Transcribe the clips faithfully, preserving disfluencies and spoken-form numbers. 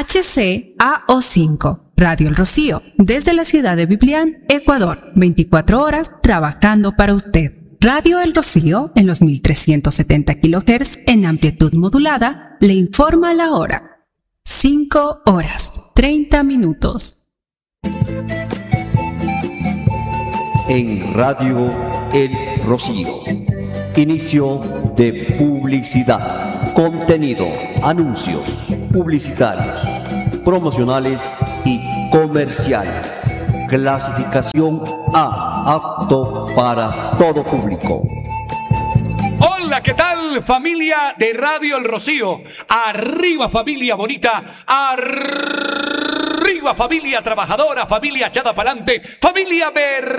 H C A O cinco, Radio El Rocío, desde la ciudad de Biblián, Ecuador, veinticuatro horas trabajando para usted. Radio El Rocío, en los mil trescientos setenta kilohertz en amplitud modulada, le informa la hora. cinco horas, treinta minutos. En Radio El Rocío, inicio de publicidad, contenido, anuncios publicitarios, promocionales y comerciales. Clasificación A, apto para todo público. Hola, ¿qué tal, familia de Radio El Rocío? Arriba, familia bonita, arriba, familia trabajadora, familia echada pa'lante, familia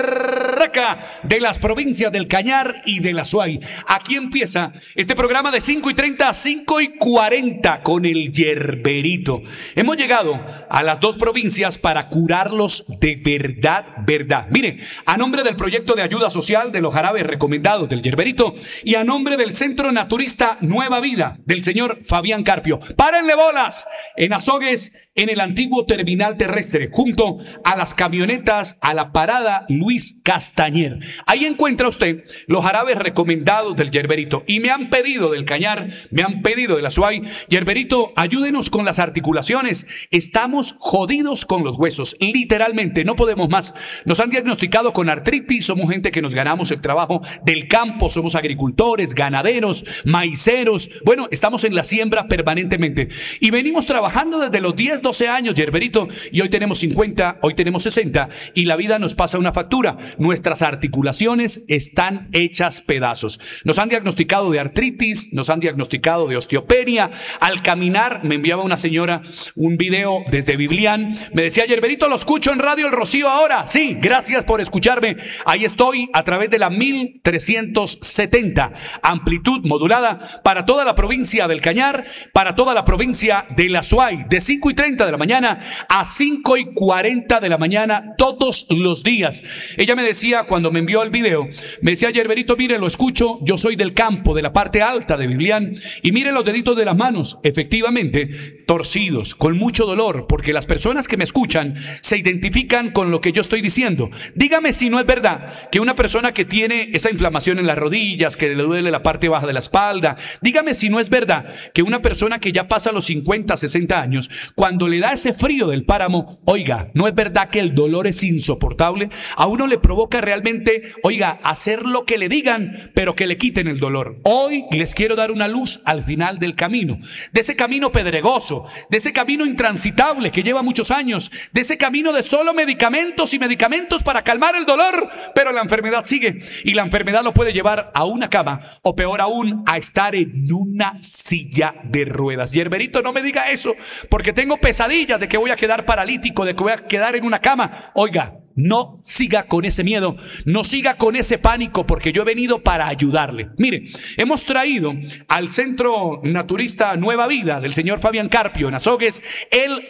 berraca de las provincias del Cañar y de la Suay. Aquí empieza este programa de cinco y treinta a cinco y cuarenta con el Yerberito. Hemos llegado a las dos provincias para curarlos de verdad, verdad. Mire, a nombre del proyecto de ayuda social de los jarabes recomendados del Yerberito y a nombre del Centro Naturista Nueva Vida del señor Fabián Carpio. ¡Párenle bolas! En Azogues, en el antiguo terminal terrestre, junto a las camionetas, a la parada Luis Castañer. Ahí encuentra usted los jarabes recomendados del Yerberito. Y me han pedido del Cañar, me han pedido de la Suay, Yerberito, ayúdenos con las articulaciones. Estamos jodidos con los huesos, literalmente, no podemos más. Nos han diagnosticado con artritis, somos gente que nos ganamos el trabajo del campo, somos agricultores, ganaderos, maiceros. Bueno, estamos en la siembra permanentemente. Y venimos trabajando desde los diez, doce años, Yerberito, y hoy tenemos cincuenta, hoy tenemos sesenta, y la vida nos pasa una factura. Nuestras articulaciones están hechas pedazos. Nos han diagnosticado de artritis, nos han diagnosticado de osteopenia. Al caminar, me enviaba una señora un video desde Biblián, me decía: Yerberito, lo escucho en Radio El Rocío ahora. Sí, gracias por escucharme. Ahí estoy a través de la mil trescientos setenta, amplitud modulada para toda la provincia del Cañar, para toda la provincia de la Suay, de cinco y treinta de la mañana a cinco y cuarenta de la mañana todos los días. Ella me decía, cuando me envió el video, me decía: Yerberito, mire, lo escucho, yo soy del campo, de la parte alta de Biblián, y mire los deditos de las manos, efectivamente, torcidos, con mucho dolor, porque las personas que me escuchan se identifican con lo que yo estoy diciendo. Dígame si no es verdad que una persona que tiene esa inflamación en las rodillas, que le duele la parte baja de la espalda, dígame si no es verdad que una persona que ya pasa los cincuenta, sesenta años, cuando le da ese frío del páramo, oiga, ¿no es verdad que el dolor es insoportable? A uno le provoca realmente, oiga, hacer lo que le digan, pero que le quiten el dolor. Hoy les quiero dar una luz al final del camino, de ese camino pedregoso, de ese camino intransitable que lleva muchos años, de ese camino de solo medicamentos y medicamentos para calmar el dolor, pero la enfermedad sigue, y la enfermedad lo puede llevar a una cama, o peor aún, a estar en una silla de ruedas. Yerberito, no me diga eso, porque tengo pesadillas de que voy a quedar paralítico, de que voy a quedar en una cama. Oiga, no siga con ese miedo, no siga con ese pánico, porque yo he venido para ayudarle. Mire, hemos traído al Centro Naturista Nueva Vida del señor Fabián Carpio en Azogues el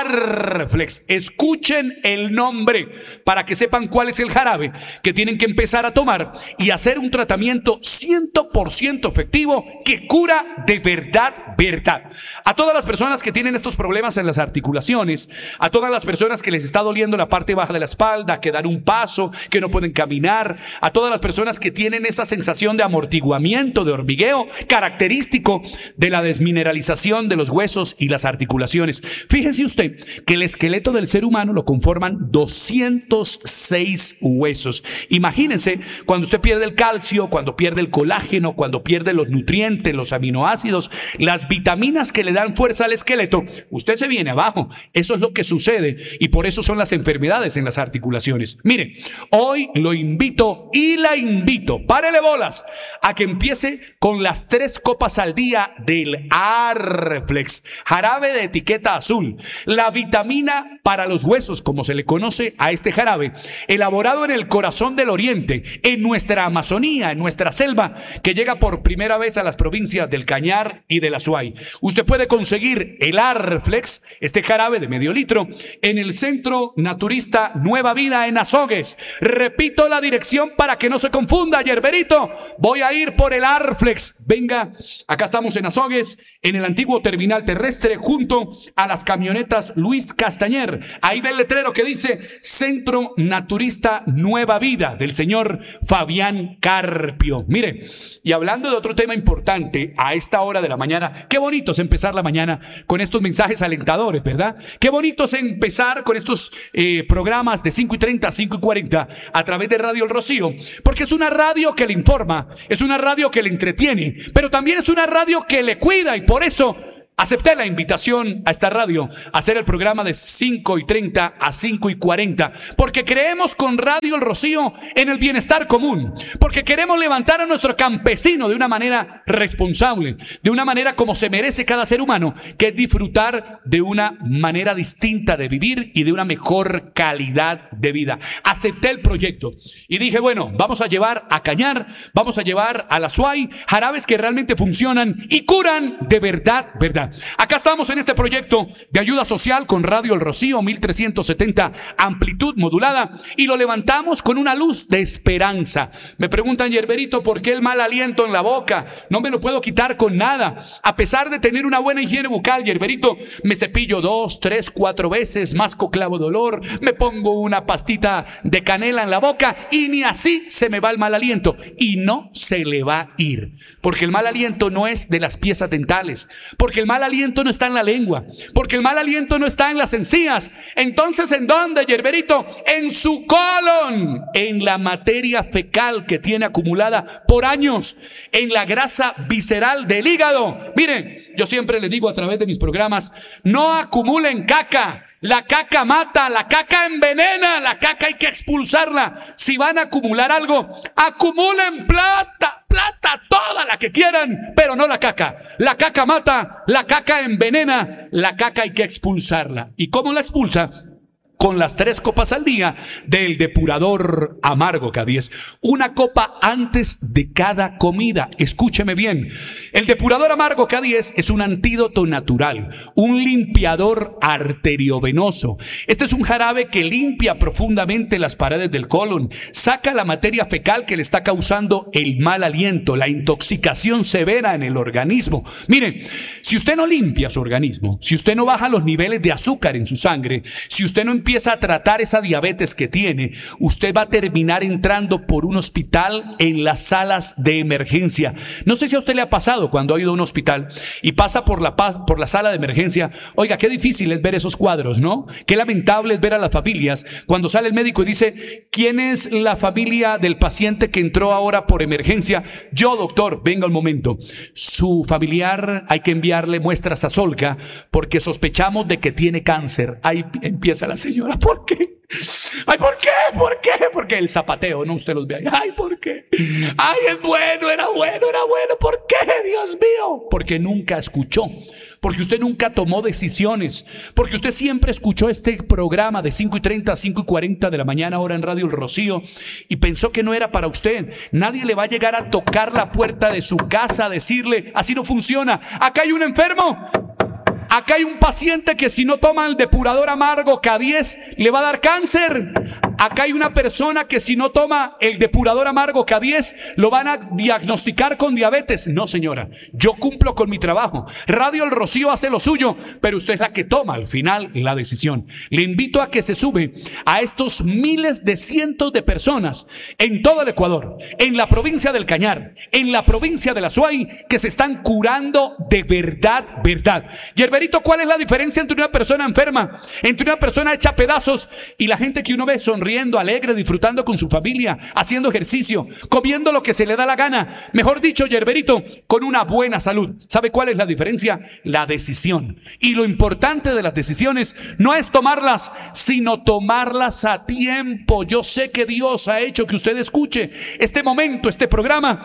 Arflex. Escuchen el nombre para que sepan cuál es el jarabe que tienen que empezar a tomar y hacer un tratamiento cien por ciento efectivo que cura de verdad, verdad. A todas las personas que tienen estos problemas en las articulaciones, a todas las personas que les está doliendo la parte baja de la espalda, que dan un paso, que no pueden caminar, a todas las personas que tienen esa sensación de amortiguamiento, de hormigueo, característico de la desmineralización de los huesos y las articulaciones. Fíjese usted que el esqueleto del ser humano lo conforman doscientos seis huesos. Imagínense cuando usted pierde el calcio, cuando pierde el colágeno, cuando pierde los nutrientes, los aminoácidos, las vitaminas que le dan fuerza al esqueleto, usted se viene abajo. Eso es lo que sucede y por eso son las enfermedades en las articulaciones. Mire, hoy lo invito y la invito, párele bolas, a que empiece con las tres copas al día del Arflex, jarabe de etiqueta azul, la vitamina para los huesos, como se le conoce a este jarabe, elaborado en el corazón del oriente, en nuestra Amazonía, en nuestra selva, que llega por primera vez a las provincias del Cañar y del Azuay. Usted puede conseguir el Arflex, este jarabe de medio litro, en el Centro Naturista Nueva Vida en Azogues. Repito la dirección para que no se confunda, Yerberito. Voy a ir por el Arflex. Venga, acá estamos en Azogues, en el antiguo terminal terrestre, junto a las camionetas Luis Castañer. Ahí ve el letrero que dice Centro Naturista Nueva Vida, del señor Fabián Carpio. Mire, y hablando de otro tema importante a esta hora de la mañana, qué bonito es empezar la mañana con estos mensajes alentadores, ¿verdad? Qué bonito es empezar con estos eh, programas de cinco y treinta a cinco y cuarenta a través de Radio El Rocío, porque es una radio que le informa, es una radio que le entretiene, pero también es una radio que le cuida, y por eso acepté la invitación a esta radio a hacer el programa de cinco y treinta a cinco y cuarenta, porque creemos con Radio El Rocío en el bienestar común, porque queremos levantar a nuestro campesino de una manera responsable, de una manera como se merece cada ser humano, que es disfrutar de una manera distinta de vivir y de una mejor calidad de vida. Acepté el proyecto y dije, bueno, vamos a llevar a Cañar, vamos a llevar a la Azuay jarabes que realmente funcionan y curan de verdad, verdad. Acá estamos en este proyecto de ayuda social con Radio El Rocío, mil trescientos setenta amplitud modulada, y lo levantamos con una luz de esperanza. Me preguntan, Yerberito, ¿por qué el mal aliento en la boca? No me lo puedo quitar con nada. A pesar de tener una buena higiene bucal, Yerberito, me cepillo dos, tres, cuatro veces, masco clavo de olor, me pongo una pastita de canela en la boca y ni así se me va el mal aliento. Y no se le va a ir, porque el mal aliento no es de las piezas dentales, porque el mal aliento no está en la lengua, porque el mal aliento no está en las encías. Entonces, ¿en dónde, Yerberito? En su colon, en la materia fecal que tiene acumulada por años, en la grasa visceral del hígado. Miren, yo siempre les digo a través de mis programas, no acumulen caca. La caca mata, la caca envenena, la caca hay que expulsarla. Si van a acumular algo, acumulen plata, plata, toda la que quieran, pero no la caca. La caca mata, la caca envenena, la caca hay que expulsarla. ¿Y cómo la expulsa? Con las tres copas al día del depurador amargo K diez. Una copa antes de cada comida. Escúcheme bien. El depurador amargo K diez es un antídoto natural, un limpiador arteriovenoso. Este es un jarabe que limpia profundamente las paredes del colon, saca la materia fecal que le está causando el mal aliento, la intoxicación severa en el organismo. Miren, si usted no limpia su organismo, si usted no baja los niveles de azúcar en su sangre, si usted no empieza a tratar esa diabetes que tiene, usted va a terminar entrando por un hospital en las salas de emergencia. No sé si a usted le ha pasado cuando ha ido a un hospital y pasa por la, por la sala de emergencia. Oiga, qué difícil es ver esos cuadros, ¿no? Qué lamentable es ver a las familias cuando sale el médico y dice, ¿quién es la familia del paciente que entró ahora por emergencia? Yo, doctor, venga un momento. Su familiar hay que enviarle muestras a Solga porque sospechamos de que tiene cáncer. Ahí empieza la señora. ¿Por qué? Ay, ¿por qué? ¿Por qué? Porque el zapateo, no usted los ve ahí. Ay, ¿por qué? Ay, es bueno, era bueno, era bueno. ¿Por qué, Dios mío? Porque nunca escuchó, porque usted nunca tomó decisiones, porque usted siempre escuchó este programa de cinco y treinta a cinco y cuarenta de la mañana ahora en Radio El Rocío y pensó que no era para usted. Nadie le va a llegar a tocar la puerta de su casa a decirle, así no funciona. Acá hay un enfermo. Acá hay un paciente que si no toma el depurador amargo K diez le va a dar cáncer. Acá hay una persona que si no toma el depurador amargo K diez lo van a diagnosticar con diabetes. No, señora, yo cumplo con mi trabajo. Radio El Rocío hace lo suyo, pero usted es la que toma al final la decisión. Le invito a que se sube a estos miles de cientos de personas en todo el Ecuador, en la provincia del Cañar, en la provincia de la Azuay, que se están curando de verdad, verdad. Yerberito, ¿cuál es la diferencia entre una persona enferma, entre una persona hecha pedazos y la gente que uno ve sonriendo, alegre, disfrutando con su familia, haciendo ejercicio, comiendo lo que se le da la gana? Mejor dicho, Yerberito, con una buena salud. ¿Sabe cuál es la diferencia? La decisión. Y lo importante de las decisiones no es tomarlas, sino tomarlas a tiempo. Yo sé que Dios ha hecho que usted escuche este momento, este programa,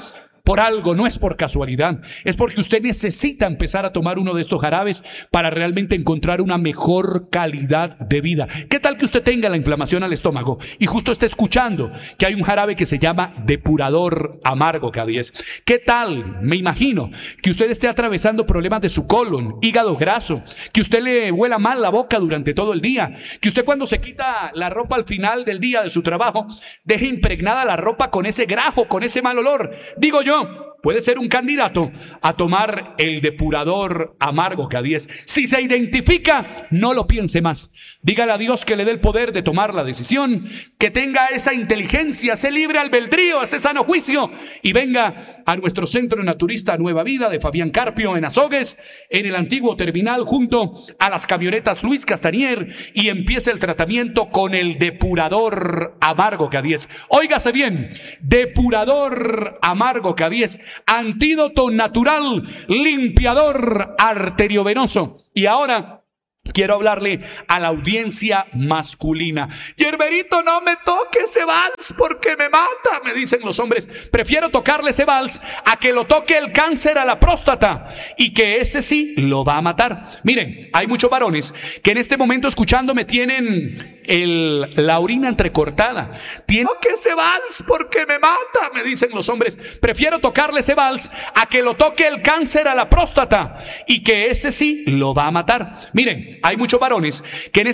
por algo, no es por casualidad. Es porque usted necesita empezar a tomar uno de estos jarabes para realmente encontrar una mejor calidad de vida. ¿Qué tal que usted tenga la inflamación al estómago y justo esté escuchando que hay un jarabe que se llama depurador amargo K diez? ¿Qué tal? Me imagino que usted esté atravesando problemas de su colon, hígado graso, que usted le huela mal la boca durante todo el día, que usted cuando se quita la ropa al final del día de su trabajo deje impregnada la ropa con ese grajo, con ese mal olor. Digo yo, puede ser un candidato a tomar el depurador amargo K diez. Si se identifica, no lo piense más. Dígale a Dios que le dé el poder de tomar la decisión, que tenga esa inteligencia, ese libre albedrío, ese sano juicio, y venga a nuestro centro naturista Nueva Vida de Fabián Carpio en Azogues, en el antiguo terminal junto a las camionetas Luis Castañer, y empiece el tratamiento con el depurador amargo K diez. Óigase bien, depurador amargo K diez. Antídoto natural, limpiador arteriovenoso. Y ahora quiero hablarle a la audiencia masculina. Yerberito, no me toque ese vals porque me mata, me dicen los hombres. Prefiero tocarle ese vals a que lo toque el cáncer a la próstata, y que ese sí lo va a matar. Miren, hay muchos varones que en este momento escuchándome tienen el, la orina entrecortada. Tiene que ese vals porque me mata, me dicen los hombres. Prefiero tocarle ese vals a que lo toque el cáncer a la próstata, y que ese sí lo va a matar. Miren, hay muchos varones que en este